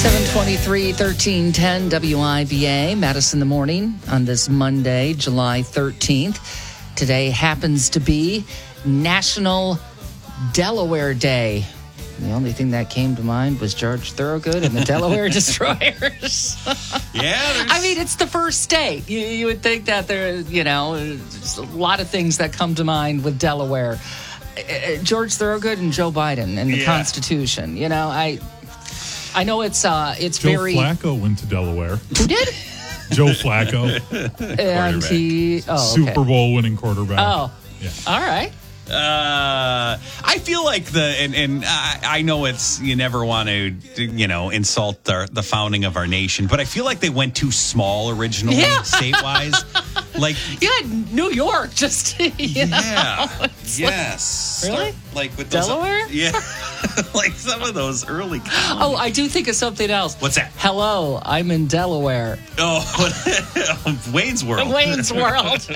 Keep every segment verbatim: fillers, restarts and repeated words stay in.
seven twenty-three, thirteen ten W I B A, Madison in the Morning on this Monday, July thirteenth. Today happens to be National Delaware Day. The only thing that came to mind was George Thorogood and the Delaware Destroyers. Yeah. I mean, it's the first state. You, you would think that there, you know, there's a lot of things that come to mind with Delaware. Uh, George Thorogood and Joe Biden and the Yeah. Constitution. You know, I... I know it's uh, it's Joe very. Flacco went to Delaware. Who did? Joe Flacco, And he. Oh, okay. Super Bowl winning quarterback. Oh, Yeah. all right. Uh, I feel like the and and I, I know it's you never want to you know insult the the founding of our nation, but I feel like they went too small originally, Yeah. state wise. Like You had New York, just you yeah, know, it's like- yes, Really? Start, like with those, Delaware? yeah, like some of those early. Colonies. Oh, I do think of something else. What's that? Hello, I'm in Delaware. Oh, Wayne's World. Wayne's World.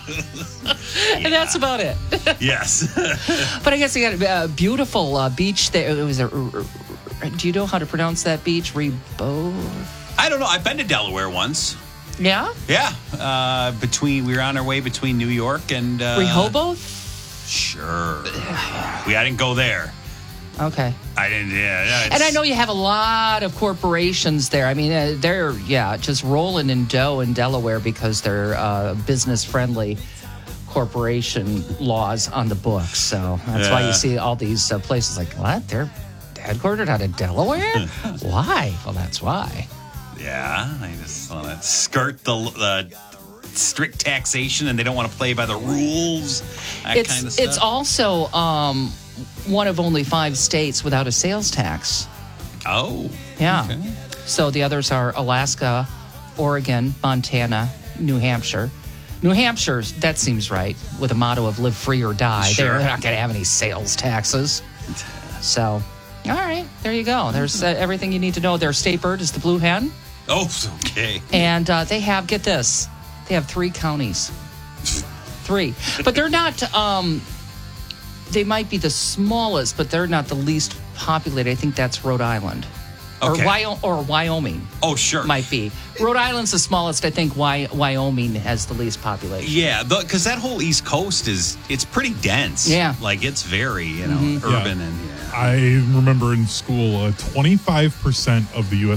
And that's about it. Yes. But I guess they got a beautiful uh, beach there. It was a. Do you know how to pronounce that beach? Rebo. I don't know. I've been to Delaware once. Yeah. Yeah, uh, between we were on our way between New York and uh, Rehoboth. Sure, we I didn't go there. Okay. I didn't. Yeah, yeah And I know you have a lot of corporations there. I mean, uh, they're, yeah, just rolling in dough in Delaware because they're uh, business-friendly corporation laws on the books. So that's why Yeah. you see all these uh, places like, what? They're headquartered out of Delaware? Why? Well, that's why. Yeah, I just want to skirt the the strict taxation, and they don't want to play by the rules. That It's, kind of stuff. it's also um, one of only five states without a sales tax. oh, Yeah. okay. So the others are Alaska, Oregon, Montana, New Hampshire. New Hampshire, that seems right, with a motto of live free or die. Sure. They're not going to have any sales taxes. So, all right, there you go. There's uh, everything you need to know. Their state bird is the blue hen. Oh, okay. And uh, they have, get this, they have three counties. Three. But they're not, um, they might be the smallest, but they're not the least populated. I think that's Rhode Island. Okay. Or, Wyo- or Wyoming. Oh, sure. Might be. Rhode Island's the smallest. I think Wy- Wyoming has the least population. Yeah, because that whole East Coast is it's pretty dense. Yeah. like it's very you know Mhm. urban Yeah. and yeah. I remember in school, uh, twenty-five percent of the U S